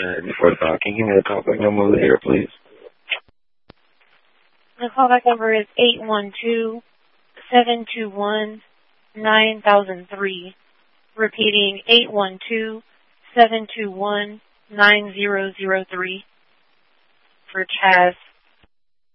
before the call. Can you give me the callback number over there, please? The callback number is 812-721-9003. Repeating 812-721-9003 for Chaz.